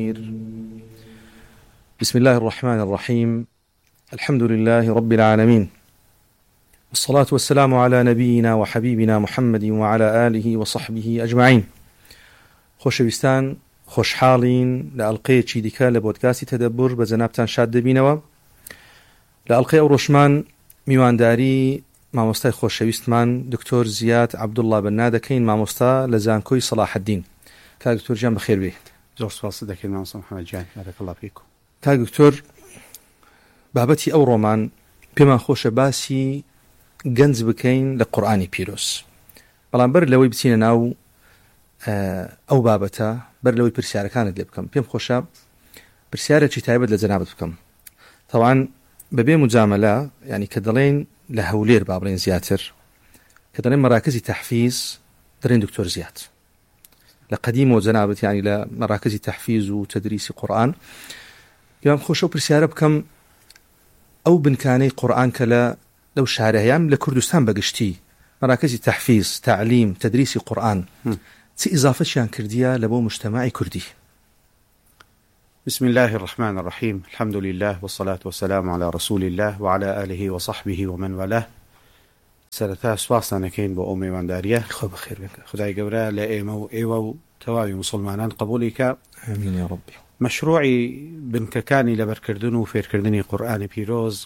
بسم الله الرحمن الرحيم. الحمد لله رب العالمين، والصلاة والسلام على نبينا وحبيبنا محمد وعلى آله وصحبه أجمعين. خۆشەویستان، خۆشحاڵین لە ئەڵقەیەکی دیکە لە بۆدکاستی تەدەبور بە جەنابتان شاد دەبینەوە. لە ئەڵقەی ئەو ڕۆژمان میوانداری مامۆستای خۆشەویستمان دکتۆر زیاد عەبدوڵڵا بەننا دەکەین، مامۆستا لە زانکۆی سەلاح الدین. کاک دکتۆر گیان بەخێر بێ. زۆر سوپاس دەکەین مامۆستا محەممەد گیان، بارەکەڵڵا فیکم. کاک دکتۆر، بابەتی ئەو ڕۆمان پێمان خۆشە باسی گەنج بکەین لە قورئانی پیرۆز، بەڵام بەر لەوەی بچینە ناو ئەو بابەتە، بەر لەوەی پرسیارەکانت لێ بکەم، پێم خۆشە پرسیارێکی تایبەت لە جەنابەت بکەم. تەواان بەبێ مجامەلە، یعنی کە دەڵێن لە هەولێر با بڵێن زیاتر، کە دەڵێن مەراکزی تەحفیز دەڵێن دکتۆر زیاد. لە قەدیمەوە جەنابەت یعنی لە مەراکزی تەحفیز و تەدریسی قورئان. پێم خۆشە پرسیارە بکەم، ئەو بنکانەی قورئان کە لەو شارەیان لە کوردستان بەگشتی مەراکزی تەحفیز، تعلیم، تەدریسی قورئان چی ئیزافەشیان کردیە لە بۆ مجتەمەعی کوردی؟ بسم الله الرحمن الرحيم. الحمد لله والصلاة والسلام على رسول الله وعلى آله وصحبه ومن والاه. سرتا سواسانەکەین بۆ ئەو میوانداریە. خۆ بەخێر بێت. خدای گەورە لە ئێمە و ئێوە و تەواوی مسلمانان قبولی کە. ئامین یا ربی. مەشروعی بنکەکانی لەبەرکردن و فێرکردنی قورئانی پیرۆز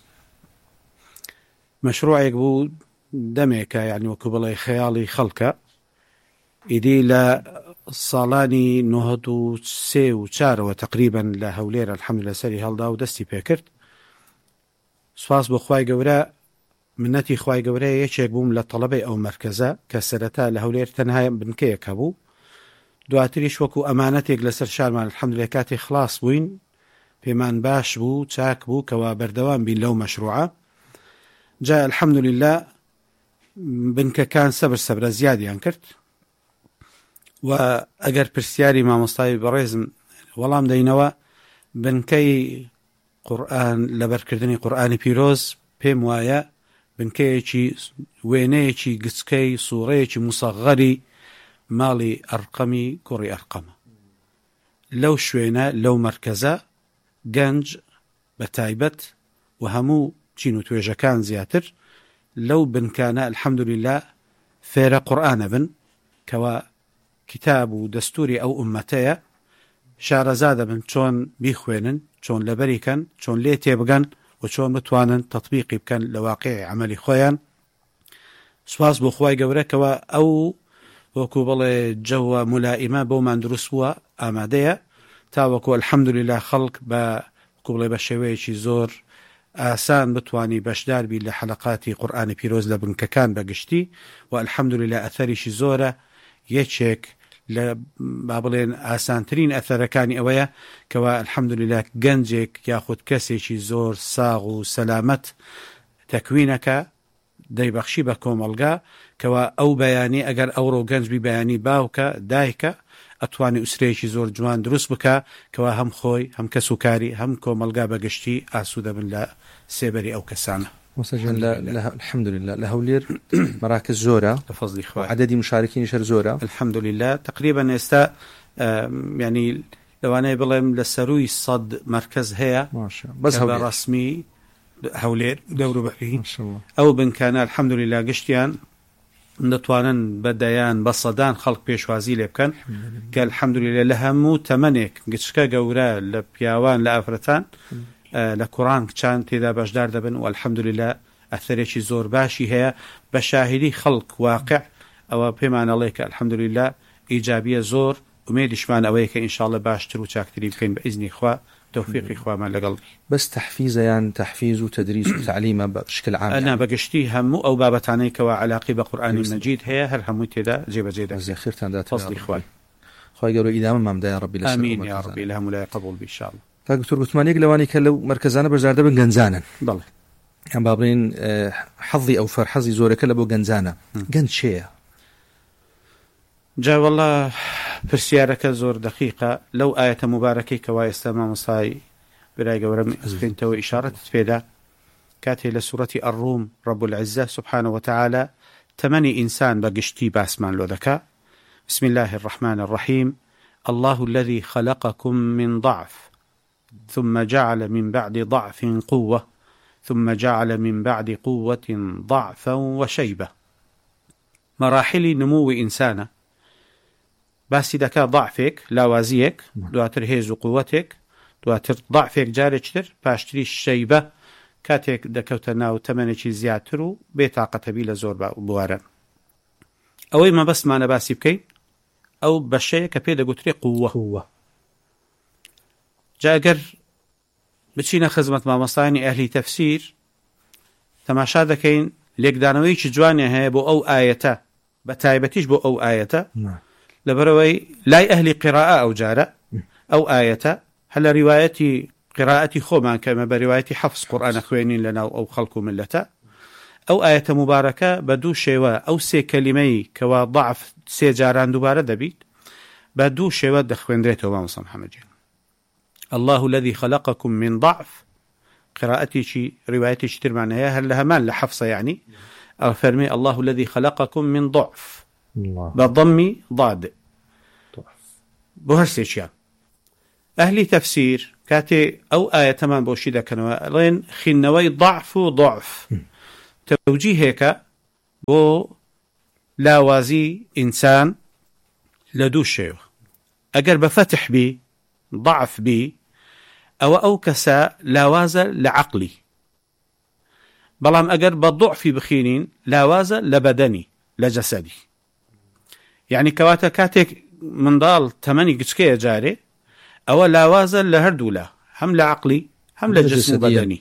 مەشروعێک بوو دەمێکە، یعنی وەکو بڵێ خەیاڵی خەڵکە. ئیدی لە ساڵانی 93 و 4ەوە تقریبا لە هەولێر الحەمدولillah سەری هەڵدا و دەستی پێکرد. سوپاس بۆ خوای گەورە، منەتی خوای گەورە. یەکێک بووم لە تەڵەبەی ئەو مەرکەزە کە سەرەتا لە هەولێر تەنها بنکەیەک هەبوو، دواتریش وەکو ئەمانەتێک لەسەر شارمان الحەمدولillah کاتێک خلاص بووین پێمان باش بوو، چاک بوو کەوا بەردەوام بین لەو مەشروعە. جا الحەمدولillah بنکەکان سەبرە زیادیان کرد و ئەگەر پرسیاری مامۆستای بەڕێزم وەڵام دەینەوە، بنکەی قورئان لەبەرکردنی قورئانی پیرۆز پێم وایە بنکەیەکی وێنەیەکی گچکەی سوورەیەکی موسەغەری ماڵی ئەرقەمی کوڕی ئەرقەمە. لەو شوێنە لەو مەرکەزە گەنج بە تایبەت و هەموو چین و توێژەکان زیاتر لەو بنکانە الحەمدولillah فێرە قورئانە بن، کەوا کتاب و دەستوری ئەو ئومەتەیە. شارەزا دەبن چۆن بیخوێنن، چۆن لەبەریکەن، چۆن لێ تێبگەن و چۆن بتوانن تەطبیقی بکەن لە واقعی عەمەلی خۆیان. سوپاس بۆ خوای گەورە کەوا ئەو وەکو بڵێ جەوە مولائیمە بۆمان دروست بووە، ئامادەیە تا وەکو الحەمدولillah خەڵک بە وەکو بڵێ بە شێوەیەکی زۆر ئاسان بتوانی بەشدار بی لە حەلەقاتی قورئانی پیرۆز لە بنکەکان بەگشتی و الحەمدولillah ئەثەریشی زۆرە. یەکێک لە با بڵێن ئاسانترین ئەثەرەکانی ئەوەیە کەوا الحەمدولillah گەنجێک یاخود کەسێکی زۆر ساغ و سەلامەت تەکوینەکە دەیبەخشی بە کۆمەلگا، کەوا ئەو بەیانی ئەگەر ئەوڕۆ گەنج بی بەیانی باوکە دایکە ئەتوانی ئوسرەیەکی زۆر جوان دروست بکە، کەوا هەم خۆی هەم کەس و کاری هەم کۆمەلگا بەگشتی ئاسوودە بن لە سێبەری ئەو کەسانە. وسجن الحمدلله لە هەولێر مراکز زۆرە، بەفەزلی خوا عددی مشارکینی شەر زۆرە الحمدلله. تقریبا ئێستا ینی لەوانەیە بڵێم لە سەرووی 100 مەرکەز هەیە بەس بە ڕەسمی هەولێر دەوروبەری. ئەو بنکانە الحمدلله گشتیان دەتوانن بەدەیان بە سەدان خەڵک پێشوازی لێ بکەن کە الحمدلله لە هەموو تەمەنێک گچکە گەورە لە پیاوان لە ئافرەتان لە کوڕان کچان تێدا بەشدار دەبن و الحەمدولillah ئەثەرێکی زۆر باشی هەیە بە شاهدی خەڵک واقع. ئەوە پێمانەڵێ کە الحەمدولillah ئیجابیە زۆر. ئومێدیشمان ئەوەیە کە ئینشاءالله باشتر و چاکتری بکەین بە ئیزنی خوا، تەوفیقی خوامان لەگەڵ. بەس تەحفیزەیان تەحفیز و تەدریس و تعلیمە بشکل عام؟ ئەنا بەگشتی هەموو ئەو بابەتانەی کەوا عەلاقی بە قورئانی مەجید هەیە هەر هەمووی تێدا جێبەجێ دەکرێت. خێرتان دات فەزلی خوای. خوای گەورە ئیدامەمان بدە یا ربی لەسەر. ئامین یا ربی، لە هەموو لای قبول بی ئینشاءالله. تا دکتۆر گوتمانێک لەوانی کە لەو مەرکەزانە بەشدار دەبن گەنجانن. بەڵێ. هەم با بڵێن حەظی ئەو فەرحەزی زۆرەکە لە بۆ گەنجانە. گەنج چێیە؟ جا والله پرسیارەکە زۆر دقیقە. لەو ئاەتە مبارەکەی کەوا ئێستا مامۆستای برای گەورەم خوێنتەوە ئیشارەتت پێدا، کاتێ لە سوورەتی ئەڕوم رب العزة سبحانه وتعالى تەمەنی ئینسان بەگشتی باسمان لۆ دەکا. بسم الله الرحمن الرحيم الله الذي خلقكم من ضعف ثم جعل من بعد ضعف قوة ثم جعل من بعد قوة ضعفا وشيبة. مراحل نمو إنسانة باسی دەکا ضعفێک لاوازیەک، دواتر هێز و قووەتێک، دواتر ضعفێک جارێکتر، پاشتری شەیبە کاتێک دەکەوتە ناو تەمەنێکی زیاتر و بێتاقەتەبی لە زۆر بوارە. ئەوەی مەبەستمانە باسی بکەین ئەو بەشەیە کە پێ دەگوترێ قووە. جا ئەگەر بچینە خزمەت مامۆستایانی ئەهلی تەفسیر تەماشا دەکەین لێکدانەوەیکی جوانێ هەیە بۆ ئەو ئایەتە، بە تایبەتیش بۆ ئەو ئایەتە، لەبەرەوەی لای ئەهلی قیراءە ئەو جارە ئەو ئایەتە هە لە ریوایەتی قراءەتی خۆمان کە ئێمە بە ریوایەتی حەفز قورئانە خوێنین لەناو ئەو خەڵک و ملەتە، ئەو ئایەتە مبارەکە بە دوو شێوە ئەو سێ کەلیمەی کەوا ضعف سێ جاران دووبارە دەبیت بە دوو شێوە دەخوێندرێتەوە مامۆستا محەممەدجان. الله الذي خلقكم من ضعف قراءتي روايتي ترمان هي هل همان لحفصة يعني فرمي الله الذي خلقكم من ضعف بضم ضاد بهرسيشيا. أهلي تفسير كاتي أو آية تمام بوشيدة كانوا لين خنوي ضعف وضعف توجيه هيك بو لاوازي إنسان لدو شيء أجر بفتح بي ضعف بي أو كسا لاوازة لعقلي بلام أجر بالضعف بخينين لاوازة لبدني لجسدي يعني كواتا كاتك من ضال تمني قشكية جاري أو لاوازة لهردولا هم لعقلي هم لجسم بدني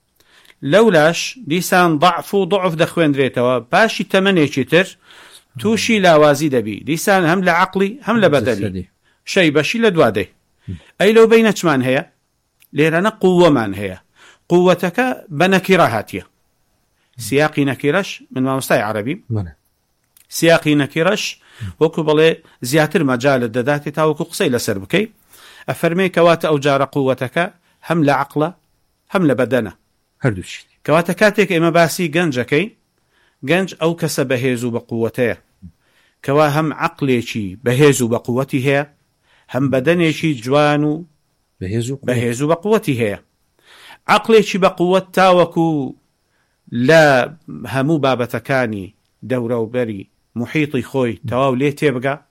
لولاش ديسان ضعف وضعف دخوين دريتوا باشي تمني شتر توشي لاوازي دبي ديسان هم لعقلي هم لبدني شيء بشي لدوادي أي لو بينت من هي ليرنا قوة من هي قوتك بنكرة هاتية سياقي نكرش من ما مستعي عربي سياقي نكرش وكبلي زياتر مجال الددات تاوكو قصي لسر بكي أفرمي كوات أو جار قوتك هم لعقله هم لبدنه هردوشي كواتكاتك إما باسي جنجكي جنج أو كسب بهيزو بقوته كوا هم عقليشي بهيزو بقوته هم بدنيشي جوانو بهيزو بقوته عقليشي بقوة تاوكو لا همو بابتكاني دورة وبري محيطي خوي تواو ليه تبقى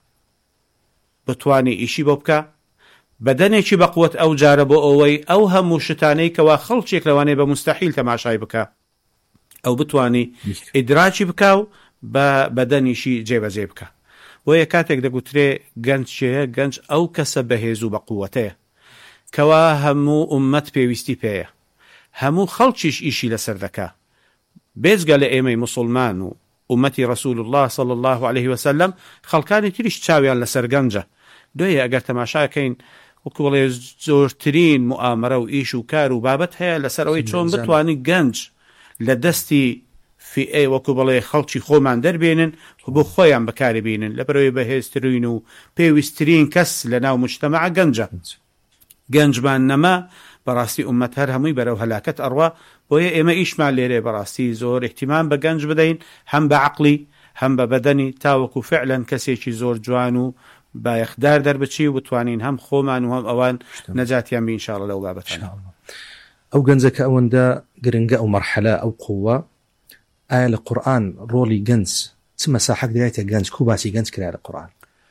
بتواني إيشي بوبكا بدنيشي بقوة أو جاربو أوي أو همو شتاني كوا خلشيك لواني بمستحيل تماشاي بكا أو بتواني إدراجي بكاو بدنيشي جيبا جيبكا وهي كاتك دا قتري جنج شيه جنج أو كسب بهيزو بقوته كوا همو أمت بيوستي بيه همو خلشيش إيشي لسر ذكا بيزقى لإيمي مسلمان أمتي رسول الله صلى الله عليه وسلم خلقاني تريش تشاويان لسر جنجة دوية أقر تماشا كين وكولي زورترين مؤامرة وإيش وكار وبابت هيا لسروي چون بتواني جنج لدستي في أي وكولي خلشي خومان در بينن وبو خويان بكاري بينن لبروي بهيسترين وبيوسترين كس لناو مجتمع جنجة جنج بان نما براستي أمت هر همي برو هلاكت أروا وهي إما إيش مع الليري براستي زور اهتمام بجنج بدين هم بعقلي هم ببدني تاوكو فعلا كسيشي زور جوانو با يخدار در بچي وتوانين هم خومان وهم اوان نجاتيان بي ان شاء الله لو بابتان ان شاء الله. او جنزك اون دا قرنقا او مرحله او قوه آية القرآن رولي جنس تسمى ساحق درايته جنس كوباسي جنس كرا القرآن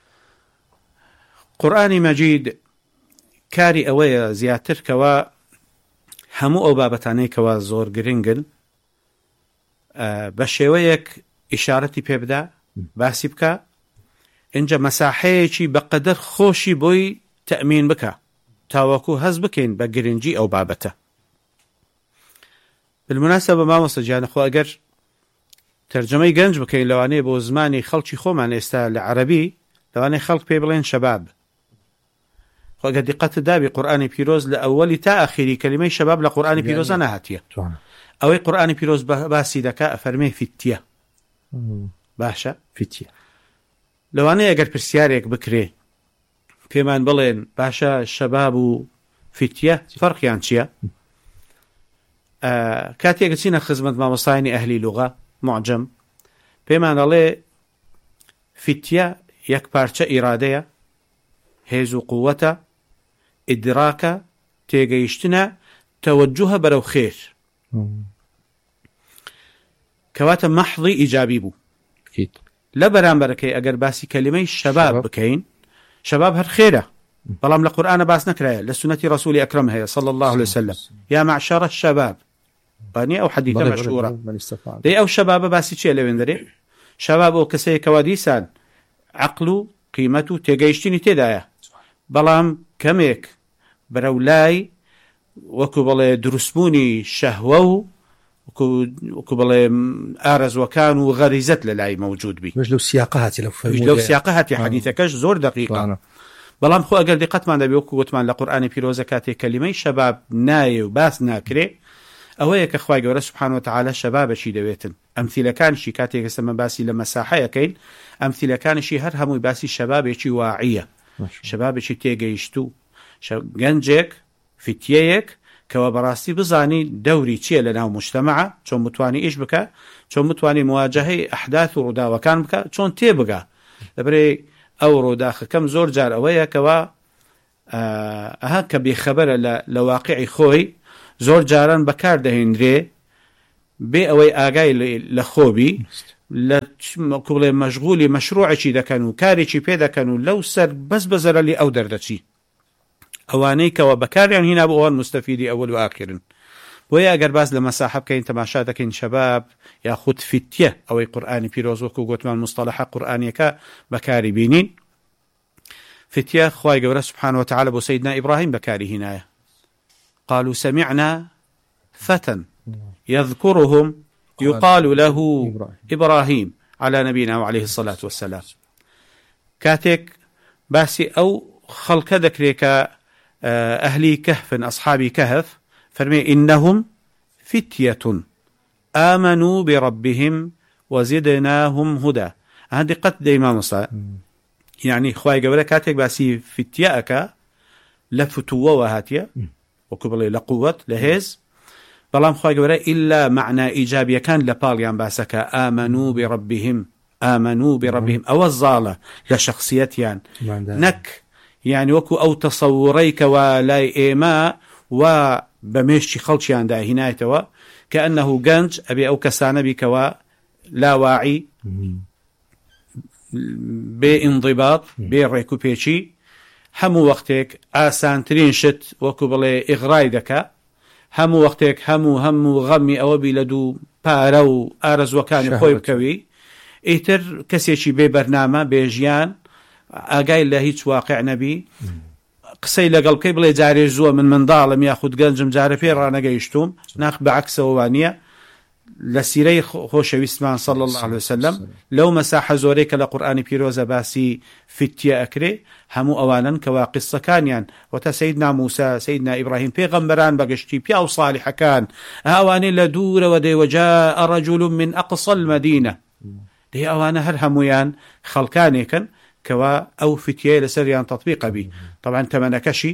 قرآني مجيد كاري اويا زياتر كوا همو او بابتاني كوا زور قرنقل بشيويك اشارتي بيبدا باسي بكا اینجا مساحەیەکی بەقەدەر خۆشی بۆی تەمین بکە تاوەکو هەز بکەین بە گرنگی ئەو بابەتە. بالمناسبە مامۆستا گیان خۆ ئەگەر تەرجەمەی گەنج بکەین لەوانەیە بۆ زمانی خەڵکی خۆمان ئێستا لە عەرەبی لەوانەیە خەڵک پێی بڵێن شەباب خۆ ئەگەر دیقەتت دابی قورئانی پیرۆز لە ئەوەلی تا ئاخری کەلیمەی شەباب لە قورئانی پیرۆزە نەهاتیە ئەوەی قورئانی پیرۆز باسی دەکا ئەفەرمێ فتیە باشە فتیە لەوانەیە ئەگەر پرسیارێک بکرێ پێمان بڵێن باشە شەباب و فتیە فەرقیان چییە؟ کاتێک چینە خزمەت مامۆستایانی ئەهلی لوغە معجەم پێمان دەڵێ فتیە یەک پارچە ئیرادەیە هێز و قووەتە، ئیدراکە، تێگەیشتنە، تەوەجوهە بەرەو خێر، کەواتە مەحضی ئیجابی بوو. لە بەرامبەرەکەی ئەگەر باسی کەلیمەی شەباب بکەین، شەباب هەر خێرە، بەڵام لە قورئانە باس نەکرایە، لە سنەتی ڕەسوولی ئەکرەم هەیە صلی الله عليه وسلم، یا معشر الشباب، بانی ئەو حەدیثە مەشهورە. دەی ئەو شەبابە باسی چیە لەوێن دەرێ؟ شەباب ئەو کەسەیە کەوا دیسان عەقڵ و قیمەت و تێگەیشتنی تێدایە، بەڵام کەمێک بەرەو لای وەکو بڵێ دروستبوونی شەهوە و وەکو بڵێ ئارەزوەکان و غەریزەت لە لای مەوجود بی. لەو سیاقە هاتی لەو سیاقە هاتی حەدیثەکەش زۆر دقیقە. بەڵام خۆ ئەگەر دقتمان دەبێ وەکو گوتمان لە قورئانی پیرۆزە کاتێک کەلیمەی شەباب نایە و باس ناکرێ، ئەوەیە کە خوای گەورە سوبحانه وتعالى شەبابەشی دەوێتن. ئەمثیلەکانشی کاتێک ئێستا باسی لە مەساحەیەکەین، ئەمثیلەکانشی هەر هەمووی باسی شەبابێکی واعیە، شەبابێکی تێگەیشتوو، گەنجێک، فتیەیەک کەوا بەڕاستی بزانی دەوری چییە لە ناو مجتەمەعە، چۆن بتوانی ئیش بکە، چۆن بتوانی مواجهەی ئەحداث و ڕووداوەکان بکە، چۆن تێبگا. لەبەرێ ئەو ڕووداخەکەم زۆر جار ئەوەیە کەوا ئەها کە بێخەبەرە لە واقعی خۆی، زۆر جاران بەکار دەهێنرێ بێ ئەوەی ئاگای لە خۆبی، لە کوڵێ مەشغولی مەشروعێکی دەکەن و کارێکی پێ دەکەن و لەو سەر بەس بەزەرە لێ ئەو دەردەچی، ئەوانەی کەوە بەکاریان هینا بۆ ئەوان مستەفیدی ئەوەل و ئاخرن. بۆیە ئەگەر باس لە مەساحە بکەین، تەماشا دەکەین شەباب یاخود فتیە، ئەوەی قورئانی پیرۆز وەکو گوتمان مستەلەحە قورئانیەکە بەکاری بینین. فتیە خوای گەورە سوبحانه وتعالى بۆ سەیدنا ئیبراهیم بەکاری هینایە، قالوا سمعنا فتى يذكرهم يقال له إبراهيم على نبينا وعليه الصلاة والسلام. كاتك باسي أو خلق ذكرك أهلي كهف أصحابي كهف فرمي إنهم فتية آمنوا بربهم وزدناهم هدى. هذه قد إمام الصلاة يعني خواهي قبل كاتك باسي فتياءك لفتوة وهاتية وكبلي لقوة لهز، بلام خواهي قبل إلا معنى إيجابية كان لباليان باسك آمنوا بربهم، آمنوا بربهم أو الظالة لشخصيتيان نك يعني وكو أو تصوريك ولاي إيماء وبمشي خلشيان دا هنايتوا كأنه جنج أبي أو كسان بك ولا واعي بانضباط بريكو بيشي همو وقتك آسانترين شت وكو بلي إغراي دكا، همو وقتك همو غمي أو بلدو بارو آرز وكان خوي بكوي إيتر كسيشي ببرنامه بجيان ئاگای لە هیچ واقع نەبی، قسەی لەگەڵ بکەی بڵێ جارێ زووە من منداڵم یاخود گەنجم جارە پێ ڕانەگەیشتوم، ناخ بەعکسەوە نییە. لە سیرەی خۆشەویستمان صلی الله عليه وسلم لەو مەساحە زۆرەی کە لە قورئانی پیرۆزە باسی فتیە ئەکرێ، هەموو ئەوانن کەوا قسەکانیان وەتە سەیدنا موسا، سەیدنا ئیبراهیم پێغەمبەران بەگشتی پیا و صالحەکان، ئەوانەی لە دوورەوە دەیوە جاء رجل من أقصى المدينة، دەی ئەوانە هەر هەمویان خەڵکانێکن كوا أو فتية لسريان تطبيق بي. طبعا تمنكشي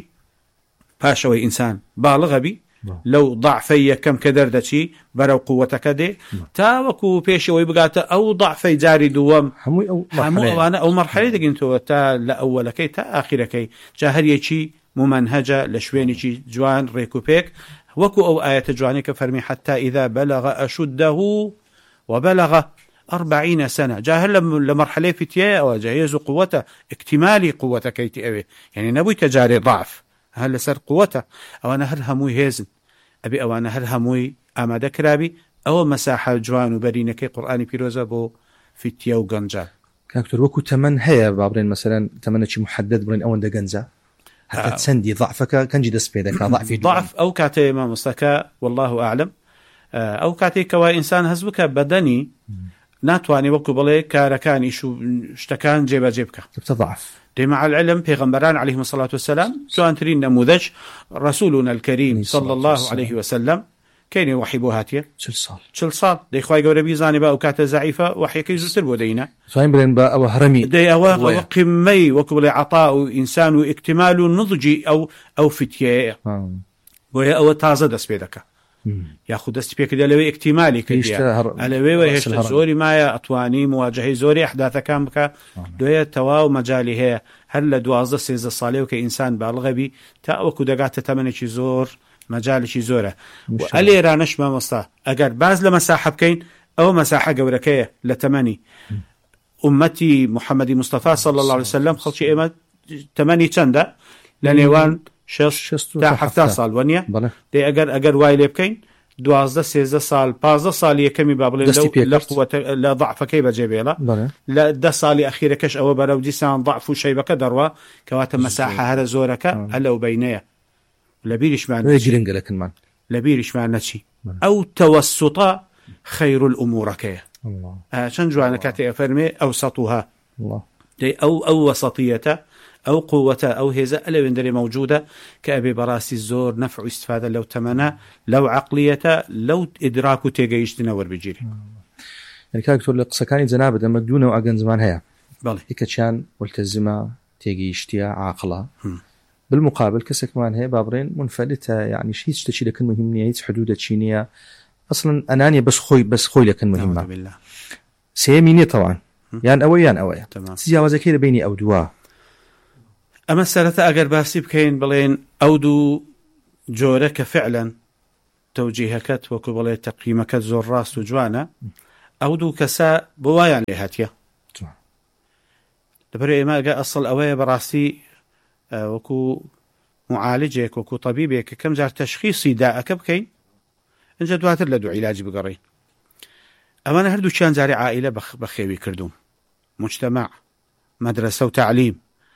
باشوي إنسان بالغ بي لو ضعفي كم كدردتي برو قوتك دي تاوكو بيشوي بقاتا أو ضعفي جاري دوام همو أنا أو مرحلة دقينتو تا لأولكي تا آخركي جاهريكي ممنهجة لشوينيكي جوان ريكو بيك وكو أو آية جوانيك فرمي حتى إذا بلغ أشده وبلغ 40 سنة جاهل لمرحلة فتية أو جهيز قوته اكتمالي قوته كيتي أبي يعني نبوي تجاري ضعف هل سر قوته أو أنا هل هموي هيزن أبي أو أنا هل هموي أما دكرابي أو مساحة جوان وبرينة كي قرآني بيروزا بو فتية وقنجا كاكتور وكو تمن هيا بابرين مثلا تمنى محدد برين أو عند قنزا حتى تسندي ضعفك كان جي سبيدك ضعف أو كاتي ما مستكا والله أعلم أو كاتي كوا إنسان هزبك بدني ناتواني وەکو بڵێ کارەکانیش و شتەکان جێبەجێ بکە تضعف. مع العلم پێغەمبەران عليهم الصلاة والسلام جوانترین نموذج رسولنا الكريم صلى الله عليه وسلم كاينه وحي بۆ هاتیە 40 ساڵ دەیخوای گەورە بیزانی بە ئەو کاتە زعیفە وحیەکەی زووتر بۆ دەینە توانین بڵێن بە ئەوە هەرەمی دەی ئەوە قمەی وەکو بڵێ عەطا و ئینسان و ئیکتیمال و نضجی ئەو فتیەیە بۆیە ئەوە تازە دەست پێ دەکە یاخود دەستی پێکرد لەوەی ئیحتیمالی کردیە ئەلەوێ هێشتا زۆری مایە ئەتوانی مواجهەی زۆری ئەحداثەکان بکە دوێ تەواو مەجای هەیە هەر لە 12-13 ساڵێ کە ئینسان باڵغەبی تا ئەوەکو دەگاتە تەمەنێکی زۆر مەجالێکی زۆرە ئەلێرانەش مامۆستا ئەگەر باز لە مەساحە بکەین ئەوە مەساحە گەورەکەیە لە تەمەنی ئومەتی محەممەدی مستەفا صلی الله عليه وسلم خەڵکی ئێمە تەمەنی چەندە لە نێوان 6 تا 7 ساڵ وانە دەی ئەگەر وای لێ بکەین 12-13 ساڵ 15 ساڵی یەکەمی با بڵێن لە ضعفەکەی بەجێبێڵە لە 10 ساڵی ئەخیرەکەش ئەوە بەرەو دیسان ضعف و شەیبەکە دەڕوا کەواتە مەساحە هەرە زۆرەکە هەلەو بەینەیە لە بیریشمان نەچی ئەو تەوەسوتە خەیر الأمورەکەیە چەند جوانە کاتێ ئەفەرمێ ئەوسەطها دەی ئەو وەسەطیەتە ئەو قووەتە ئەو هێزە ئەلەوێندەرێ مەوجودە کە ئەبێ بەڕاستی زۆر نەفع و ئیستفادە لەو تەمەنە لەو عەقلیەتە لەو ئیدراک و تێگەیشتنە وەربگیری کاکتۆر لە قسەکانی جەنابەت ئەمە دوو نەوع گەنجمان هەیە یەکەچیان ملتەزمە تێگەیشتیە عاقڵە بالمقابل کەسێکمان هەیە با بڕێن منفەلتە یعنی هیچ شتێکی لەکن مهم نییە هیچ حدودەچی نییە ئەسڵەن ئەنانیە بەس خۆی لەکن مهمە سێمی نییە تەوان یان ئەوەیە جیاوازەکەی لە بینی ئەو دووە ئەمە سەرەتا ئەگەر باسی بکەین بڵێن ئەو دوو جۆرە کە فعلەن تەوجیهەکەت وەکو بڵێ تەقییمەکەت زۆر ڕاست و جوانە ئەو دوو کەسە بۆ وایان لێ هاتیە لەبەر ئێمە ئەگە ئەسڵ ئەوەیە بەڕاستی وەکو معالجێک وەکو طبیبێک کە کەم جار تەشخیصی داەکە بکەین ئەنجە دواتر لە دوو عیلاجی بگەڕین ئەمانە هەردووچیان جارێ عائیلە بەخێوی کردوم مجتەمع مەدرسە و تعلیم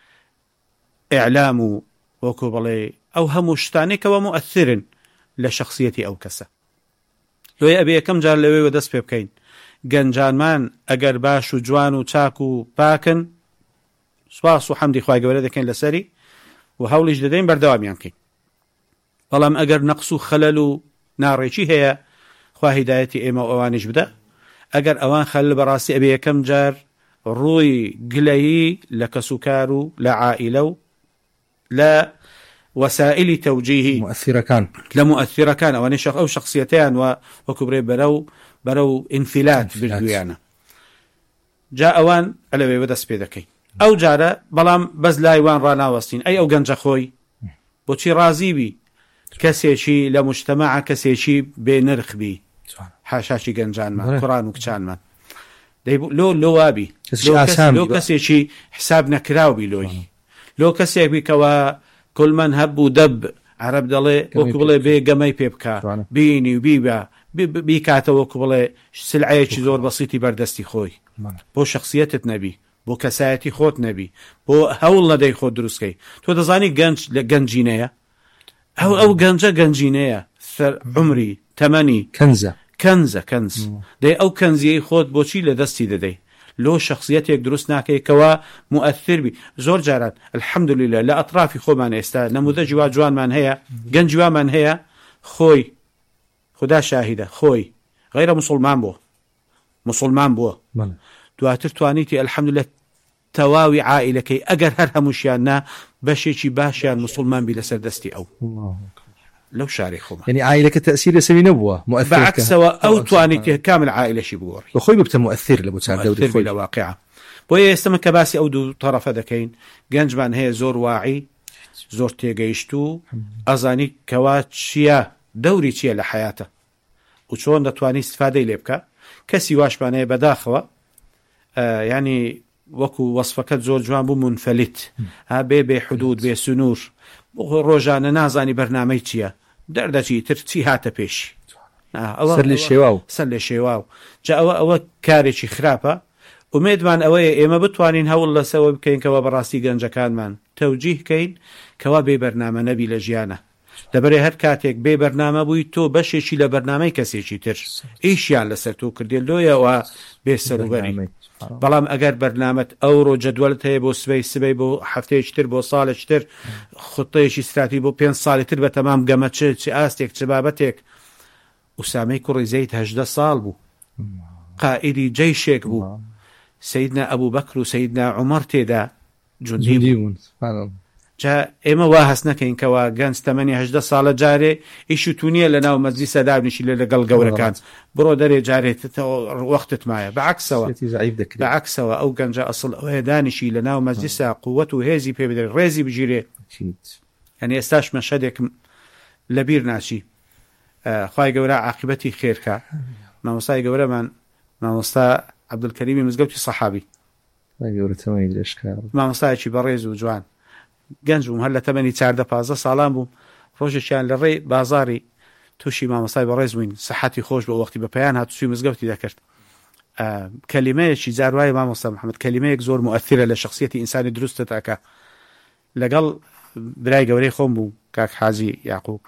ئیعلام و وەکو بڵێ ئەو هەموو شتانێکەوە مؤثرن لە شخصیەتی ئەو کەسە لۆی ئەبێ یەکەم جار لەوێوە دەست پێ بکەین گەنجانمان ئەگەر باش و جوان و چاک و پاکن سواس و حەمدی خوای گەورە دەکەین لەسەری و هەوڵیش دەدەین بەردەوامیان بکەین بەڵام ئەگەر نەقص و خەلەل و ناڕێکی هەیە خوا هیدایەتی ئێمە ئەوانش بدە ئەگەر ئەوان خەلل بەڕاستی ئەبێ یەکەم جار ڕووی گلەیی لە کەسوکار و لە عائیلە و لە وەسائلی تەوجیهی لە مؤثرەکان ئەوانەی ئەو شخصیەتیان وەکو بڕێ بەرەو ئینفیلات بردویانە جا ئەوان ئەلەوێ بەدەست پێ دەکەین ئەو جارە بەڵام بەس لایوان ڕناوەستین ئەی ئەو گەنجە خۆی بۆچی ڕازی بی کەسێکی لە مجتەمەع کەسێکی بێنرخبی حاشاشی گەنجانمان کوڕان و کچانمان لۆ وابی لۆ کەسێکی حساب نەکراوبی لۆی لۆ کەسێک کەوا کولمەن هەبوو دەب عەرەب دەڵێ وەکو بڵێ بێ گەمەی پێ بکە بینی و بیکاتە وەکو بڵێ سلعەیەکی زۆر بەسیتی بەردەستی خۆی بۆ شخصیەتت نەبی بۆ کەسایەتی خۆت نەبی بۆ هەوڵ نەدەی خۆت دروستکەی تۆ دەزانی گەنج لە گەنجینەیە ئەو گەنجە گەنجینەیە سەر عمری تەمەنی کەنز دەی ئەو کەنزیەی خۆت بۆچی لە دەستی دەدەی لۆ شخصیەتێک دروست ناکەیکەوە مؤثر بی زۆر جارات الحەمدولillah لە ئەطرافی خۆمان ئێستا نەموذەجی وا جوانمان هەیە گەنجی وامان هەیە خۆی خدا شاهیدە خۆی غەیرە موسڵمان بووە دواتر توانیتی الحەمدولillah تەواوی عائیلەکەی ئەگەر هەر هەمووشیان نا بەشێکی باشیان موسڵمان بی لەسەر دەستی ئەو لەو شاری خۆمان یعنی عائیلەکە تەئسیر لەسەری نەبووە بەعکسەوە ئەو توانیتی کامل عائیلەشی بگۆڕی بەخۆی ببتە مؤثر لە بچاردەوری خۆی لە واقعە بۆیە ئێستەمە کە باسی ئەو دوو تەرەفە دەکەین گەنجمان هەیە زۆر واعی زۆر تێگەیشت و ئەزانی کەوا چییە دەوری چییە لە حیاتە و چۆن دەتوانی استفادەی لێ بکە کەسی واشمانەیە بەداخەوە ینی وەکو وەصفەکەت زۆر جوان بوو منفەلیت بێ حدود بێ سنوور ڕۆژانە نازانی بەرنامەی چییە دەردەچی تر چی هاتە پێشی سەر لێ شێواو جا ئەوە کارێکی خراپە ئومێدمان ئەوەیە ئێمە بتوانین هەوڵ لەسەوە بکەین کەوە بەڕاستی گەنجەکانمان تەوجیه بکەین کەوا بێ بەرنامە نەبی لە ژیانە لەبەرێ هەر کاتێک بێ بەرنامە بووی تۆ بەشێکی لە بەرنامەی کەسێکی تر ئیشیان لەسەر تۆ کردێ لۆیەوە بێ سەروبەری بەڵام ئەگەر بەرنامەت ئەوڕۆ جەدوەلت هەیە بۆ سبەی بۆ هەفتەیەکی تر بۆ ساڵێکی تر خوتەیەکی استراتی بۆ 5 ساڵی تر بە تەمام گەمە چ ئاستێک چ بابەتێک ئوسامەی کوڕی زەید 18 ساڵ بوو قائیدی جەیشێک بوو سەیدنا ئەبوو بەکر و سەیدنا عومەر تێدا جوندی بوون جا ئێمە وا هەست نەکەین کەوا گەنج تەمەنی 18 ساڵە جارێ ئیشی تونیە لە ناو مەزی سەدابنیشی لەگەڵ گەورەکان بڕۆ دەرێ جارێت وەختت مایە بەعکسەوە ئەو گەنجە ئەسڵ ئەوەیە دانیشی لە ناو مەزیسا قووەت و هێزی پێ بدەێت ڕێزی بگیرێ هەنی ئێستاش مەشەدێکم لەبیر ناچی خوای گەورە عاقبەتی خێرکە مامۆستای گەورەمان مامۆستا عەبدولکەریمی مزگەوتی سەحابی مامۆستایەکی بەڕێز و جوان گەنج بووم هەر لە تەمەنی 14-15 ساڵان بووم ڕۆژێکیان لە ڕێی بازاری تووشی مامۆستای بەڕێز بووین سەحەتی خۆش بە وەختی بە پەیان هاتووی مزگەوتی دەکرد کەلیمەیەکی جاروای مامۆستا محەممەد کەلیمەیەک زۆر مؤثرە لە شخصیەتی ئینسانی دروستە تاکە لەگەڵ برای گەورەی خۆم بوو کاک حاجی یاعقوب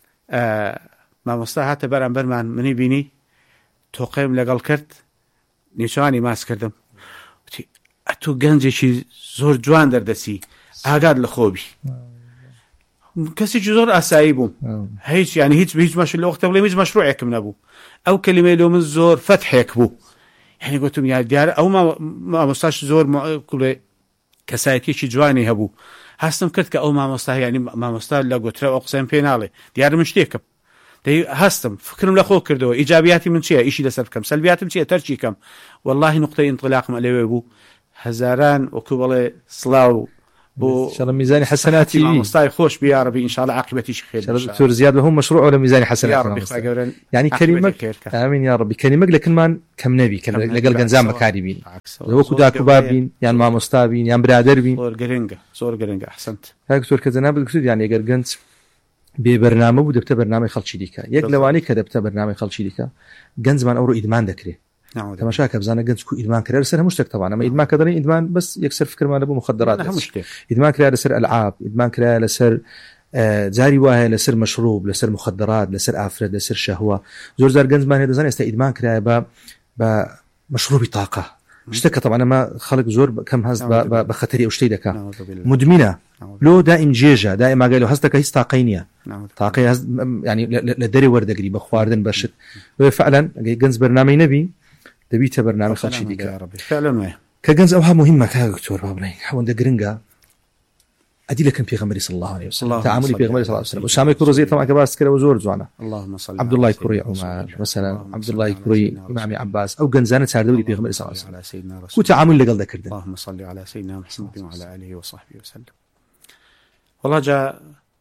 مامۆستا هاتە بەرامبەرمان منی بینی تۆقەیم لەگەڵ کرد نیچوانی ماس کردم وتی ئەتۆ گەنجێکی زۆر جوان دەردەسی ئاگاد لە خۆبی کەسێکی زۆر ئاسایی بووم هیچ ینی هیچ مەش لە وەختە بڵێ هیچ مەشروعێکم نەبوو ئەو کەلیمەی لۆ من زۆر فەتحێک بوو یعنی گوتم یا دیارە ئەو مامۆستاش زۆر کوڵێ کەسایەتێکی جوانی هەبوو هەستم کرد کە ئەو مامۆستا ینی مامۆستا لە گوترە ئەو قسەم پێ ناڵێ دیارە من شتێکم هەستم فکرم لە خۆ کردەوە ئیجابیاتی من چییە ئیشی لەسەر بکەم سەلبیاتم چییە تەرچی کەم واللهی نقطەی ئینطلاقم لەوێ بوو هەزاران وەکو بڵێ سڵاو بۆ میزانی حەسەناتی مامۆستای خۆش بیا رەبی ئینشاءالله عاقبەتیش خێر دکتۆر زیاد بە هەموو مەشروع لە میزانی حەسەنات یعنی کەلیمەک ئامین یا ربی کەلیمەک لەکنمان کەم نەبی لەگەڵ گەنجان بەکاری بین وەکو داکوبار بین یان مامۆستا بین یان برادەر بین زۆر گرنگە ئەحسەنت دکتۆر کە جەناب دکتۆر یان ئەگەر گەنج بێ بەرنامە بوو دەبتە بەرنامەی خەڵکی دیکە یەک لەوانەی کە دەبتە بەرنامەی خەڵکی دیکە گەنجمان ئەوڕۆ ئیدمان دەکرێت تەماشا کە بزانە گەنج کو ئیدمان کرا لەسەر هەموو شتێک تەوانە ئەمە ئیدمان کە دەڵێن ئیدمان بەس یەکسەر فکرمان بۆ مخدرات ئیدمان کرا لەسەر ئەلعاب ئیدمان کرا لەسەر جاری وایە لەسەر مەشروب لەسەر مخدرات لەسەر ئافرەت لەسەر شەهوە زۆر زار گەنجمان هەیە دەزانێت ئێستا ئیدمان کرایە بە مەشروبی تاقە شتێک کە تەوانە ئەمە خەڵک زۆر کەم هەست بە خەتەری ئەو شتەی دەکات مدمینە لۆ دائیم جێژە دائیم ئاگای لەو هەست دەکە هیچ تاقەی نییە تاقەی ینی لە دەرێ وەردەگری بە خواردن بەشت فعلا ئەگەی گەنج بەرنامەی نەبی دەبیتە بەرنامە خەڵکی دیکە کە گەنج ئەوها مهمە کاک دکتۆر با بڵێن هەوەندە گرنگە ئەدی لەکەم پێغەمبەری صلی الله عليه وسلم تعاملی پێغەمبەری صلی الله عليه وسلم ئوسامە کوڕی تەمام کە باس کردەوە زۆر جوانە عەبدوڵڵای کوڕی عومەر مثلا عەبدوڵڵای کوڕی ئیمامی عەباس ئەو گەنجانە چاردەوری پێغەمبەری صلی الله عليه وسلم کو تعامل لەگەڵ دەکردن اللهم صل على سيدنا محمد وعلى آله وصحبه وسلم والله جا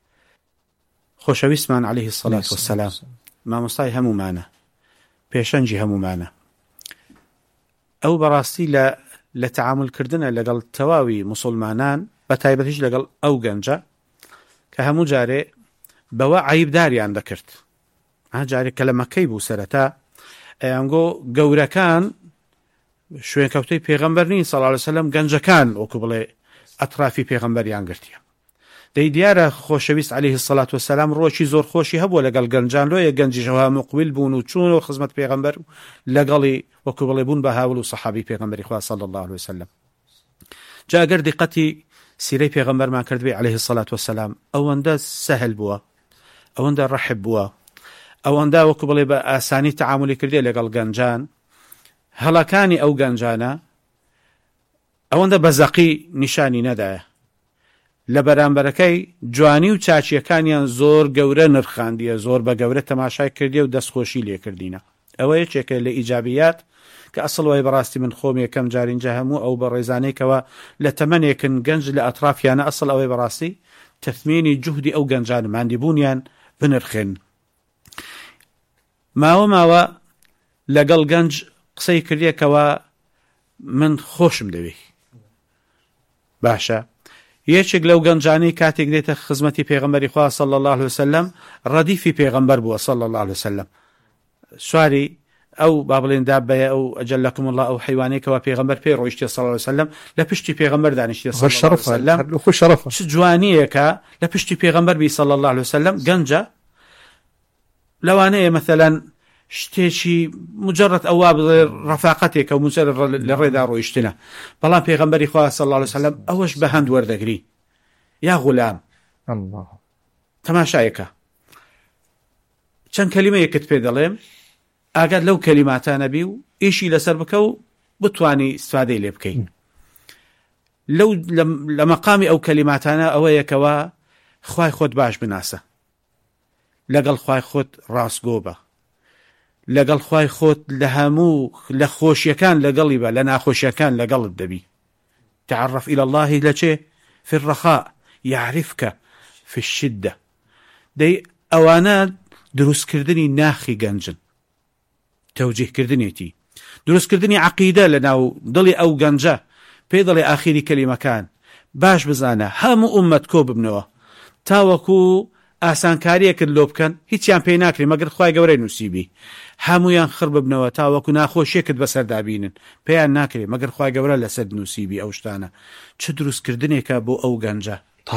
خۆشەویستمان عليه الصلاة والسلام مامۆستای هەمومانە پێشەنجی هەمومانە ئەو بەڕاستی لە تعاملکردنە لەگەڵ تەواوی موسڵمانان بە تایبەتیش لەگەڵ ئەو گەنجە کە هەموو جارێ بەوە عیبداریان دەکرد جارێک کە لە مەکەی بوو سەرەتا ئەیانگۆ گەورەکان شوێنکەوتەی پێغەمبەر نین صلی الله علیه وسلم گەنجەکان وەکو بڵێ ئەطرافی پێغەمبەریان گرتیە دەی دیارە خۆشەویست عليه الصلاة والسلام ڕۆکی زۆر خۆشی هەبووە لەگەڵ گەنجان لۆیە گەنجیشەوە مقبل بوون و چوون و خزمەت پێغەمبەر لەگەڵی وەکو بڵێ بوون بە هاوڵ و سەحابی پێغەمبەری خوا صلی الله عليه وسلم جا ئەگەر دیقەتی سیرەی پێغەمبەرمان کردبێ عليه الصلاة والسلام ئەوەندە سەهل بووە ئەوەندە ڕەحب بووە ئەوەندە وەکو بڵێ بە ئاسانی تعاملی کردێ لەگەڵ گەنجان هەڵەکانی ئەو گەنجانە ئەوەندە بەزەقی نیشانی نەدایە لە بەرامبەرەکەی جوانی و چاچیەکانیان زۆر گەورە نرخاندیە زۆر بە گەورە تەماشای کردی و دەستخۆشی لێکردینە ئەوە یەکێکە لە ئیجابیات کە ئەسڵ وای بەڕاستی من خۆم یەکەم جارینجە هەموو ئەو بە ڕێزانەیەکەوە لە تەمەنێکن گەنج لە ئەطرافیانە ئەسڵ ئەوەی بەڕاستی تەثمینی جوهدی ئەو گەنجان ماندیبوونیان بنرخێن ماوە لەگەڵ گەنج قسەی کردیەکەوە من خۆشم دەوێ باشە یەکێک لەو گەنجانەی کاتێک دێتە خزمەتی پێغەمبەری خوا صلی الله عليه وسلم ڕەدیفی پێغەمبەر بووە صلی الله عليه وسلم سواری ئەو با بڵێن دابەیە ئەو ئەجەلەکم الله ئەو حیوانەیەکەوە پێغەمبەر پێ ڕۆیشتە صلی الله عليه وسلم لە پشتی پێغەمبەر دانیشتە صلی الله عليه وسلم خۆ شەرەفە چ جوانیەکە لە پشتی پێغەمبەر بی صلی الله عليه وسلم گەنجە لەوانەیە مثلا شتێکی مجرد ئەووا بڵێ ڕەفاقەتێکە و مجرد لە ڕێدا ڕۆیشتنە بەڵام پێغەمبەری خوا صلی الله عليه وسلم ئەوەش بە هەند وەردەگری یا غولام الله تەماشایەکە چەند کەلیمەیەکت پێ دەڵێم ئاگات لەو کەلیماتانە بی و ئیشی لەسەر بکە و بتوانی استفادەی لێ بکەین لو لمقام أو كلماتنا أو يكوا خواي خود باش بناسة لقل خواي خود راس قوبة لقل خواي خود لهمو لخوش يكان لقلبه لنا خوش يكان لقلب دبي تعرف إلى الله لشي في الرخاء يعرفك في الشدة دي أوانا دروس كردني ناخي قنجن توجيه كردنيتي دروس كردني عقيدة لنا ضلي أو قنجة بيضلي آخري كلمة كان باش بزانا هم أمة كوب بنوه تاوكو آسان كاريك اللوب كان هيتيان بيناكري مقر خواهي قوري نسيبي همویان خرب ببنەوە تاوەکو ناخۆشیەکت بەسەردا بینن پێیان ناکرێ مەگەر خوای گەورە لەسەر نووسیبی ئەو شتانە چ دروستکردنێکە بۆ ئەو گەنجە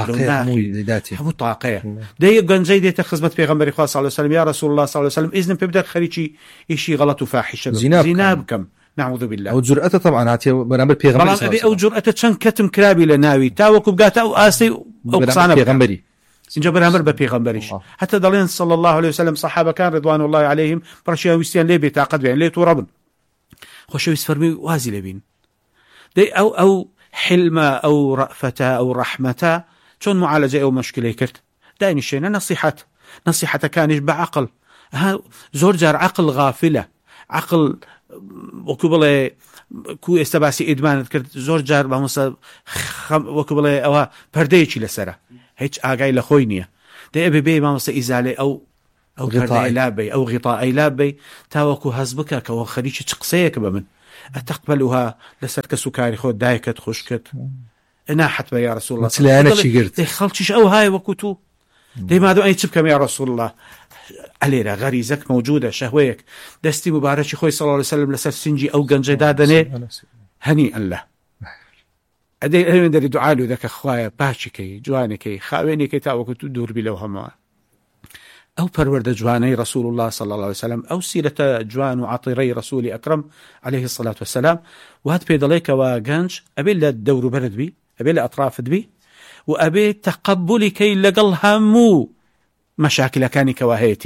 هەموو تاقەیە دەی گەنجەی دێتە خزمەت پێغەمبەری خوا صلی الله علیه و سلم یا رسول الله صلی الله علیه و سلم ئیزنم پێ بدە خەریکی ئیشی غەڵەت و فاحیشە زینا بکەم نعوذ بالله او جرأته طبعا هاتي بەرامبەر پێغەمبەری بەڵام ئەبێ ئەو جورئەتە چەند کەتم کرابی لە ناوی تاوەکو بگاتە ئەو ئاسەی ئەو قسانە پێغەمبەری اینجا بەرامبەر بە پێغەمبەریش حتى دەڵێن صلى الله عليه وسلم صحابة كان رضوان الله عليهم بڕشیان ویستیان لێ بێتاقەت بێن لێ تووڕە بن خۆشەویست فەرمی وازی لێبین دەی ئەو حلمە ئەو ڕەفەتە ئەو ڕەحمەتە چۆن معالەجەی ئەو مەشکلەی کرد داینیشێنە نەسیحەتەکانیش بەعەقڵ زۆر جار عەقڵ غافلە عەقڵ وەکو بڵێ کو ئێستا باسی ئیدمانت کرد زۆر جار بەمەسە وەکو بڵێ ئەوە پەردەیەکی لەسەرە هیچ ئاگای لە خۆی نییە دەی ئەبێ بێ مامۆستا ئیزالێ ئەو پەردەی لابێ ئەو غیطائەی لابێ تاوەکو هەز بکە کەەوە خەریکی چ قسەیەک بە من ئەتەقبەلوها لەسەر کەس و کاری خۆت دایکت خوشکت ناحەت بە یا رسول الله دەی خەڵکیش ئەو هایە وەکو تو دەی مادۆ ئەی چ بکەم یا رسول الله ئەلێرە غەریزەک موجودە شەهوەیەک دەستی مبارەکی خۆی صلی الله عليه وسلم لەسەر سنجی ئەو گەنجەی دادەنێ هەنیئا له ئەدەی ئەوێن دەری دوعا لێ دەکە خوایە پاچیکەی جوانێکەی خاوێنێکی تاوەکو تو دووربی لەو هەمووە ئەو پەروەردە جوانەی رسول الله صلى الله عليه وسلم ئەو سیرەتە جوان و عەطیرەی ڕەسوولی ئەکرەم عليه الصلاة والسلام وات پێ دەڵێکەوە گەنج ئەبێ لە دەوروبەرت بی ئەبێ لە ئەطرافت بی و ئەبێ تەقەبولیکەی لەگەڵ هەموو مەشاکلەکانی کەوا هەیەی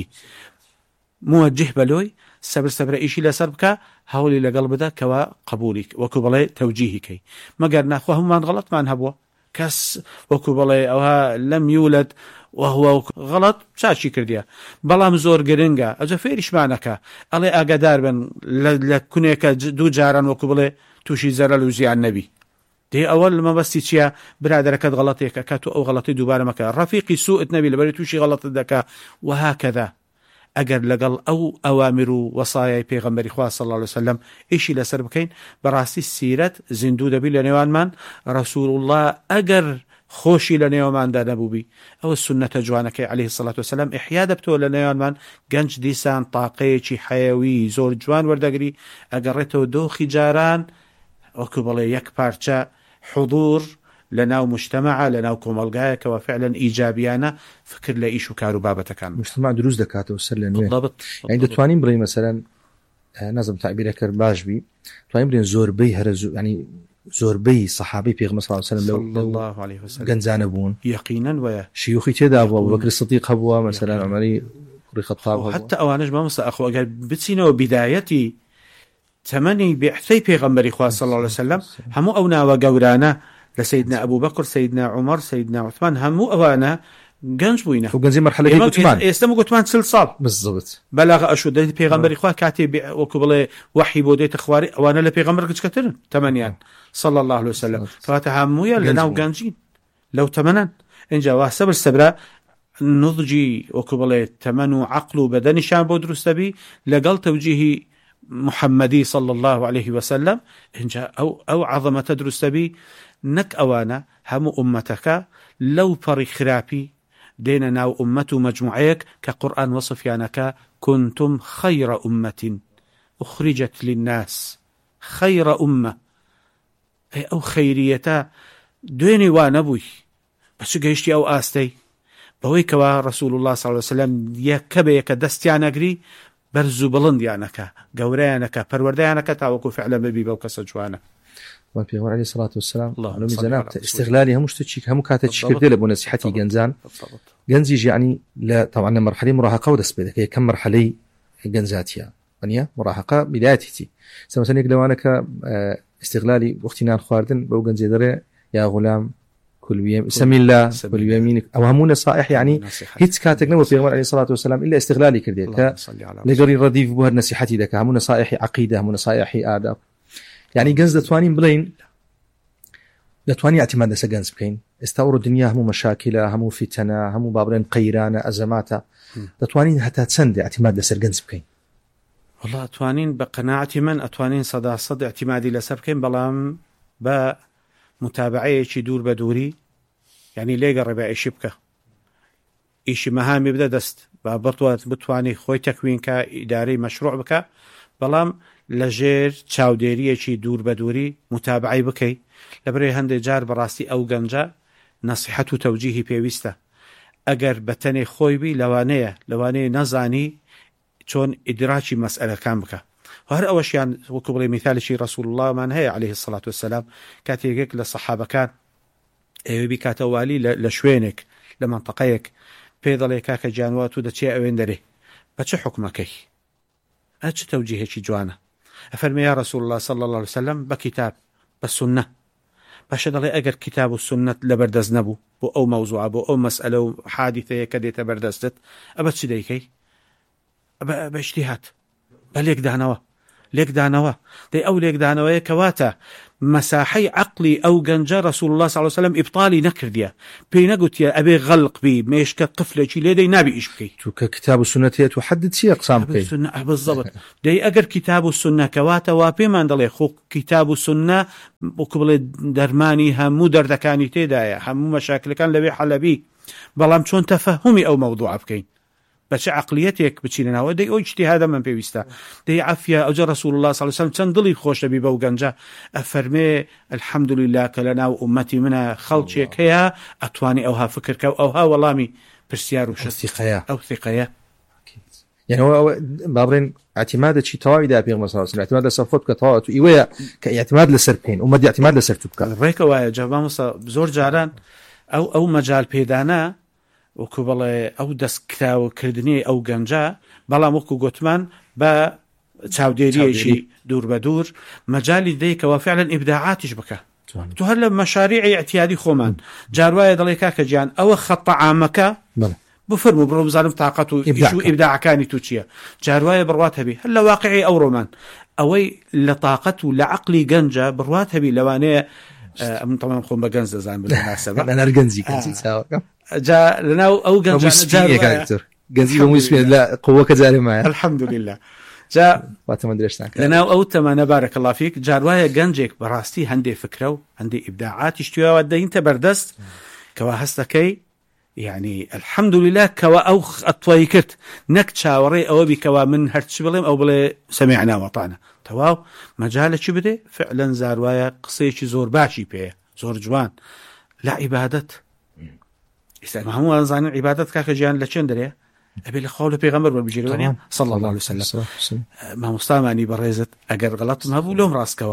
موجه بەلۆی سەبر ئیشی لەسەر بکە هەوڵی لەگەڵ بدە کەوا قبولی وەکو بڵێ تەوجیهیکەی مەگەر ناخوا هەمومان غەڵەتمان هەبووە کەس وەکو بڵێ ئەوها لەم یولد وهو غەڵەت چاچی کردیە بەڵام زۆر گرنگە ئەجە فێریشمانەکە ئەڵێ ئاگادار بن لە کونێکە دوو جاران وەکو بڵێ تووشی زەرەل و زیان نەبی دێ ئەوە مەبەستی چییە برادەرەکەت غەڵەتێکە کە تو ئەو غەڵەتی دووبارە مەکە ڕەفیقی سوءت نەبی لەبەری تووشی غەڵەتت دەکا وهاکەذا ئەگەر لەگەڵ ئەو ئەوامر و وەسایای پێغەمبەری خوا صلی الله عليه وسلم ئیشی لەسەر بکەین بەڕاستی سیرەت زیندوو دەبی لە نێوانمان رسول الله ئەگەر خۆشی لە نێوانماندا نەبووبی ئەوە سنەتە جوانەکەی عليه الصلاة والسلام ئیحیا دەبتەوە لە نێوانمان گەنج دیسان تاقەیەکی حەیەوی زۆر جوان وەردەگری ئەگەڕێتەوە دۆخی جاران وەکو بڵێ یەک پارچە حضور لناو مجتمع لناو كومالغاية وفعلا إيجابيانا فكر لإيش وكارو بابة كان مجتمع دروس دكاته وسر لنوين بالضبط يعني دتوانين بري مثلا نظم تعبير كر باجبي توانين برين زوربي هرزو يعني زوربي صحابي بيغمبر صلى الله عليه وسلم جنزانبون يقينا ويا شيوخي كذا أبو بكر الصديق هبوا مثلا عمري الخطاب حتى أوانج ما مس أخو قال بتسينا وبدايتي ثماني بحثي بيغمبر إخوة صلى الله عليه وسلم همو أونا وجورانا لسيدنا أبو بكر سيدنا عمر سيدنا عثمان همو أوانا جنج بوينا وجنزي مرحلة عثمان يستمو عثمان سلسال بالضبط بلغ أشد بيغمبر إخوة كاتب وكبله وحي بوديت أخواري أوانا لبيغمبر كتير ثمانيان صلى الله عليه وسلم فاتهمو يا لناو جنجين لو ثمنا إن جوا سبرا نضجي وكبله ثمنو عقل بدن شان بودرس بي لقل توجيه محمدي صلى الله عليه وسلم إن جاء أو عظمة تدرس بي نك أوانا هم أمتك لو فري خرابي دينا ناو أمة مجموعيك كقرآن وصفيانك كنتم خير أمة أخرجت للناس خير أمة أو خيريتا دويني وانبوي بس قيشتي أو آستي بويك ورسول الله صلى الله عليه وسلم يكبيك دستيانكري برزو بلنديانك قوريانك پرورديانك تاوكو فعلا ببي بوكس جوانا وبيغمبر عليه الصلاة والسلام على ميزانات استغلالي هم مشتشيك هم كاتت شكر لبو نصيحتي جنزان جنزي يعني لا طبعا مرحلة مراهقة ودس بيدك هي كم مرحلة جنزاتيا يعني مراهقة بدايتي سمسنيك لو أنك استغلالي واختنان خواردن بو جنزي دري يا غلام كل بيمين سم الله كل بيمينك أو همون نصائح يعني هيت كاتك نبو في عليه الصلاة والسلام إلا استغلالي كرديك لقري رديف بوهر نصيحتي دك همون نصائح عقيدة همون نصائح آداب يعني جنز دتوانين بلين دتواني اعتماد سجنز بكين استوروا الدنيا همو مشاكل همو فتنة همو بابرين قيرانة أزماتها دتوانين حتى تسند اعتماد لسرجنز بكين والله أتوانين بقناعتي من أتوانين صد اعتمادي لسبكين بلام بمتابعة شي دور بدوري يعني ليه قرب إيش بك إيش مهام يبدأ دست بابرتوات بتواني خوي تكوين كإداري مشروع بك بلام لجير تشاوديري شي دور بدوري متابعة بكي لبري هندي جار براستي أو جنجا نصيحة توجيهي بيويستا أجر بتني خوي بي لوانية نزاني چون إدراكي مسألة كان بك وهر أوشيان وكبري مثال شي رسول الله من هي عليه الصلاة والسلام كاتيجيك للصحابة كان بي كاتوالي لشوينك لمنطقيك بيضلي كاكا جانوات ودا تشي أوين دري بچ حكمكي أتش توجيه شي جوانا أفرمي يا رسول الله صلى الله عليه وسلم بكتاب بالسنة باش دلي أجر كتاب السنة لبردز نبو بو أو موضوع بو أو مسألة حادثة كدي تبردزت أبتش ديكي باجتهاد بليك دانوا دي أو ليك دانوا كواتا مساحي عقلي أو جنجا رسول الله صلى الله عليه وسلم إبطالي نكر ديا بينقوت يا أبي غلق بي ميشك قفلة شي ليدي نابي إيش بكي كتاب السنة تحدد شي أقسام بكي بالضبط دي أجر كتاب السنة كواتا وابي ما ندلي خو كتاب السنة وقبل درماني همو دردكاني تيدايا همو مشاكل كان لبي حلبي بلام شون تفهمي أو موضوع بكين بس عقليتك بتشيلنا ودي أو اجتهاد من بيوستا دي عافية أو رسول الله صلى الله عليه وسلم تنضلي خوش نبي بوجنجا أفرمي الحمد لله كلنا وأمتي منا خلشك هي أتواني أوها فكرك أوها والله برسيار وش أو ثقية يعني هو بابرين اعتماد شيء توابي ده بيغمر صلى الله عليه وسلم اعتماد لسرفوت كتوات وإيوه كاعتماد لسربين ومدي اعتماد لسرتبك الريكة ويا جبان مصر بزور جاران أو مجال بيدانا وكبله أو دس كتاو كردني أو جنجا بلا مكو قطمان با تعوديري شيء دور بدور مجالي ذيك وفعلا إبداعاتش بك تهلا مشاريع اعتيادي خومان جاروايا دليكا كجان أو خط عامك بفرمو بروم ظالم طاقته شو إبداع كاني توتشيا جاروايا برواتها بي هلا واقعي أو رومان أوي لطاقته لعقلي جنجا برواتها بي لوانيه طبعا خون بجنز زين بالمناسبة أنا أرجنزي كنتي سوا جاء لنا أو جنزي ومسمي لا قوة كذا معي الحمد لله جاء لنا أو تمانا بارك الله فيك جاء رواية جنجك براستي هندي فكرة وهندي إبداعات يشتوى ودين تبردست كوا هستكي يعني الحمد لله كوا أو أطويكت نكتشا وري أو بكوا من هرتش بلهم أو بلا سمعنا وطعنا تواو مجالة شو بده فعلا زاروايا قصيش زور باشي بيه زور جوان لا عبادة ما هو زين عبادة كاخجان لشين دريه أبي الخول بيغمر بالبجيروني صلى الله عليه وسلم ما مستامعني بريزت أجر غلط ما بقولهم راس كوا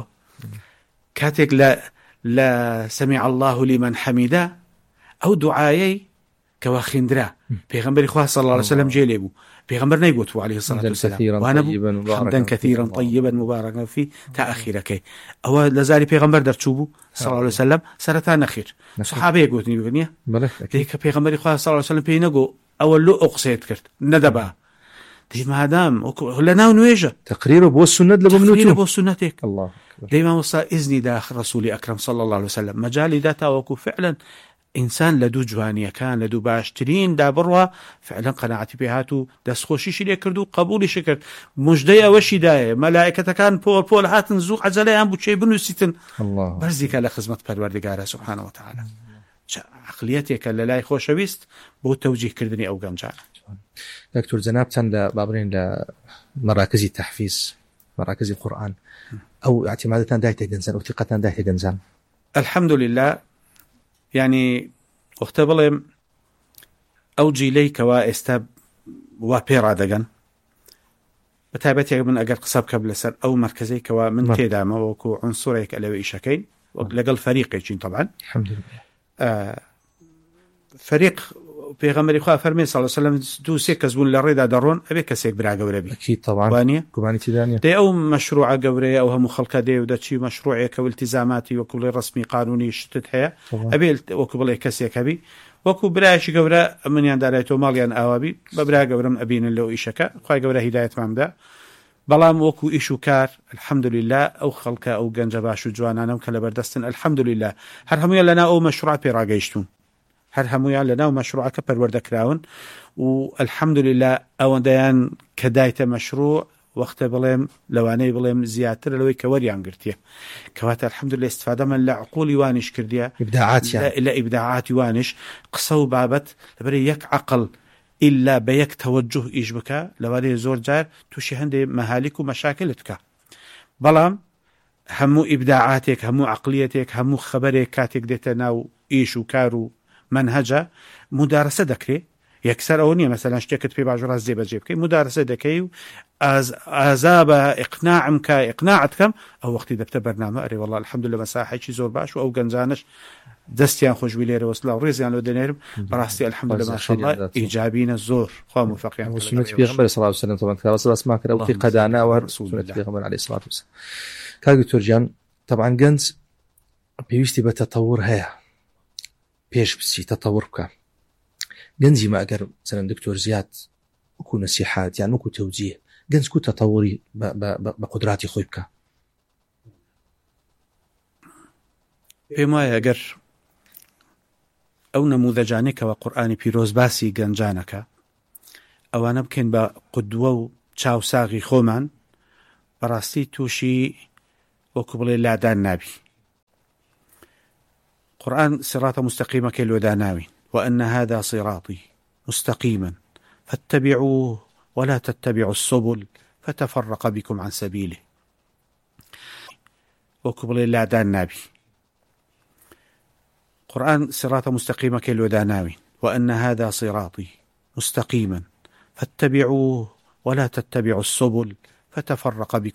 كاتك لا سمع الله لمن حمده أو دعائي كوا خندرا بيغمر إخوة صلى الله عليه وسلم جيلبو بيغمرنا يقول عليه الصلاة والسلام وأنا حمدا كثيرا طيبا مباركا فيه تأخيرك أو لازالي بيغمر درتشوبو صلى الله عليه وسلم سرطان خير صحابي يقولني بغنية ديك بيغمر إخوة صلى الله عليه وسلم بينقو أول لو أقصيت كرت ندبا دي ما دام لنا ونويجة تقرير بو السنة لبمنوتو تقرير بو السنتك الله ديما وصى إذني داخل رسولي أكرم صلى الله عليه وسلم مجالي ذاته وكو فعلا إنسان لدو جوانية كان لدو باشترين دا بروا فعلا قناعتي بهاتو دست خوشيش اللي كردو قبولي شكرت مجدية وشداية ملائكة كان بول هاتن زوق عزالي هم بوشي بنو ستن الله برزيك على خزمة پروردگاره سبحانه وتعالى عقليتك اللي لا يخوش بيست بو توجيه كردني أو قنجان دكتور زنابتان لبابرين لمراكز التحفيز مراكز القرآن أو اعتمادتان دايته جنزان أو ثقتان دايته جنزان الحمد لله يعني اختبلهم أو جيلي كوا استاب وابيرا دقن بتابتي من أجر قصاب قبل سر أو مركزي كوا من تدامه وكو عنصريك ألوي شكين لقل فريق يجين طبعا الحمد لله فريق پێغەمبەری خوا فەرمێ صلی الله علیه و سلم دوو سێ کەس بوون لە ڕێدا دەڕۆن ئەبێ کەسێک برا گەورە بی اكيد طبعا وانە گومانی تیدانە دەی ئەو مەشروعە گەورەیە ئەو هەموو خەڵکە دێ و دەچی مەشروعێکە و التیزاماتی وەکو بڵێ ڕسمی قانونی شتت هەیە ئەبێ وەکو بڵێ کەسێک هەبی وەکو برایشی گەورە منیان دارێتەوە ماڵیان ئاوابی بە برا گەورەم ئەبینن لەو ئیشەکە خوای گەورە هیدایەتماندا بەڵام وەکو ئیش و کار الحەمدولله ئەو خەڵکە ئەو گەنجە باش و جوانانم کە لەبەردەستن الحەمدولله هەر هەموویان لەناو ئەو مەشروع پێڕاگەیشتون هەر هەموویان لەناو مەشروعەکە پەروەردەکراون و الحەمدولله ئەوەندەیان کە دایتە مەشروع وەختە بڵێم لەوانەیە بڵێم زیاتر لەوەی کە وەریان گرتیە کەواتە الحەمدولله استفادەمان لە عقوڵی وانیش کردیە لە ئیبداعاتی وانش قسە و بابەت لەبەرە یەک عەقڵ إلا بيك توجه إيش بك لوالي زور جار توشي هندي مهالك ومشاكل بك بلام همو إبداعاتك همو عقليتك همو خبرك كاتك ديتنا إيش وكارو منهجة مدارسة دكري يكسر أونية مثلا اشتكت في باجرة زي بجيبك مدارسة دكي عذاب إقناعك إقناعتكم أو وقت دبت برنامج أري والله الحمد لله مساحة شي زور باش أو جنزانش دستيان خوش بيلير وصلا وريزيان لو دينيرم براستي الحمد لله ما شاء الله إيجابيين الزور خوا موفقين وسنة بيغمبر صلى الله عليه وسلم طبعا كلا صلاة ما كرا وفي قدانا ورسولة بيغمبر عليه الصلاة والسلام كاغو تورجان طبعا جنز بيوستي بتطور هيا بيش بسي تطور بك جنزي ما أقر مثلا دكتور زياد وكو نصيحات يعني وكو توجيه جنز كو تطوري بقدراتي خويبك بما يقر أو نموذجانك وقرآن بيروز باسي جنجانك أو أنا بكين بقدوة تشاو ساغي خومان براستي توشي وكبلي لعدان نابي قرآن صراط مستقيمة كيلو داناوي وأن هذا صراطي مستقيما فاتبعوه ولا تتبعوا السبل فتفرق بكم عن سبيله وكبلي لعدان نابي قرآن صراط مستقيمة كيلو داناوي وأن هذا صراطي مستقيما فاتبعوه ولا تتبعوا السبل فتفرق بكم